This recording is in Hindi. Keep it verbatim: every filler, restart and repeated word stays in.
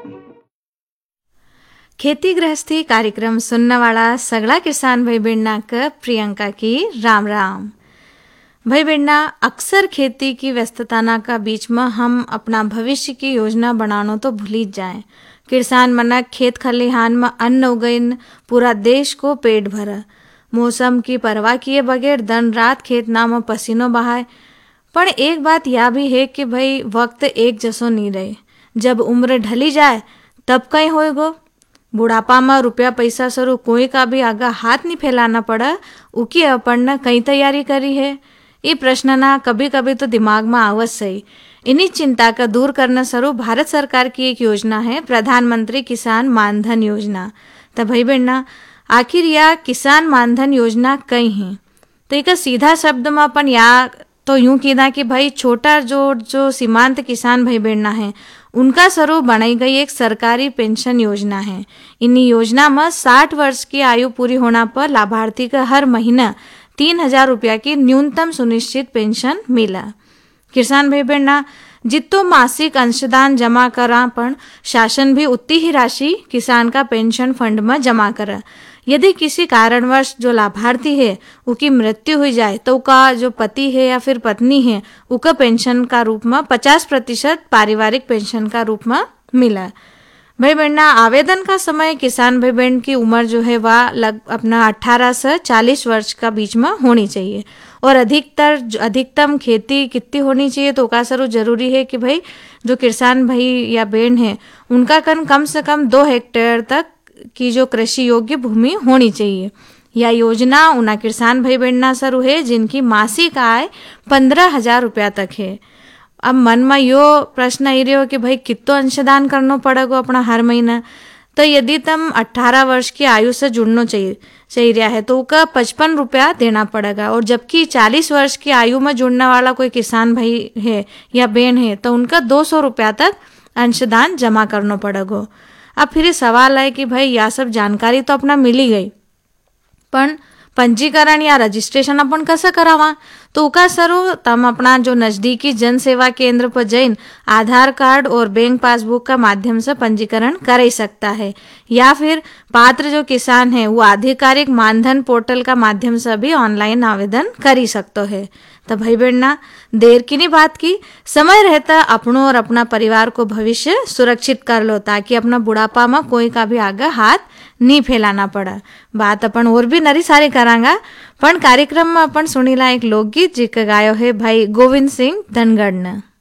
खेती गृहस्थी कार्यक्रम सुनने वाला सगला किसान भाई बहना क प्रियंका की राम राम। भाई बहना, अक्सर खेती की व्यस्तता का बीच में हम अपना भविष्य की योजना बनानो तो भूल ही जाए। किसान मनक खेत खलिहान में अन्न उगइन पूरा देश को पेट भरा, मौसम की परवाह किए बगैर दिन रात खेत ना में पसीनो बहाए। पर एक बात यह भी है कि भाई वक्त एक जसो नहीं रहे। जब उम्र ढली जाए तब कहीं होएगो। बुढ़ापा में रुपया पैसा सरू कोई का भी आगा हाथ नहीं फैलाना पड़ा, उकी अपन ने कई तैयारी करी है। ये प्रश्न ना कभी कभी तो दिमाग में आवत सही। इन्हीं चिंता का दूर करने सरू भारत सरकार की एक योजना है, प्रधानमंत्री किसान मानधन योजना। तो भाई बहना, आखिर यह किसान मानधन योजना कई है? तो एक सीधा शब्द में अपन या तो यूं कीदा कि भाई छोटा जो जो सीमांत किसान भाई बहना है उनका स्वरूप बनाई गई एक सरकारी पेंशन योजना है। इन योजना में साठ वर्ष की आयु पूरी होना पर लाभार्थी का हर महीना तीन हजार रुपया की न्यूनतम सुनिश्चित पेंशन मिला। किसान भाई बहना, जितो मासिक अंशदान जमा करा पण शासन भी उतनी ही राशि किसान का पेंशन फंड में जमा करा। यदि किसी कारणवश जो लाभार्थी है उसकी मृत्यु हो जाए तो उसका जो पति है या फिर पत्नी है उसका पेंशन का रूप में पचास प्रतिशत पारिवारिक पेंशन का रूप में मिला। भाई बहना, आवेदन का समय किसान भाई बहन की उम्र जो है वह लग अपना अठारह से चालीस वर्ष का बीच में होनी चाहिए। और अधिकतर अधिकतम खेती कितनी होनी चाहिए तो का सरू जरूरी है कि भाई जो किसान भाई या बहन है उनका कन कम से कम दो हेक्टेयर तक की जो कृषि योग्य भूमि होनी चाहिए। यह योजना उना किसान भाई बहना सरू है जिनकी मासिक आय पंद्रह हजार रुपया तक है। अब मन में यो प्रश्न आई रहो कि भाई कितो अंशदान करना पड़ेगा अपना हर महीना। तो यदि तुम अठारह वर्ष की आयु से जुड़ना चाहिए चाहिए रहा है तो उसका पचपन रुपया देना पड़ेगा। और जबकि चालीस वर्ष की आयु में जुड़ने वाला कोई किसान भाई है या बहन है तो उनका दो सौ रुपया तक अंशदान जमा करना पड़ेगा। अब फिर सवाल है कि भाई यह सब जानकारी तो अपना मिली गई, पण पंजीकरण या रजिस्ट्रेशन अपन कैसे करावा? तो उका सरो तम अपना जो नजदीकी जन सेवा केंद्र पर जैन आधार कार्ड और बैंक पासबुक का माध्यम से पंजीकरण कर ही सकता है, या फिर पात्र जो किसान है वो आधिकारिक मानधन पोर्टल का माध्यम से भी ऑनलाइन आवेदन कर ही सकते है। तो भाई बहना, देर की नहीं बात की, समय रहता अपनों और अपना परिवार को भविष्य सुरक्षित कर लो ताकि अपना बुढ़ापा में कोई का भी आगे हाथ नहीं फैलाना पड़ा। बात अपन और भी नरी सारी करांगा, पण कार्यक्रम में अपन सुनीला एक लोकगीत जिसका गायो है भाई गोविंद सिंह धनगढ़ ने।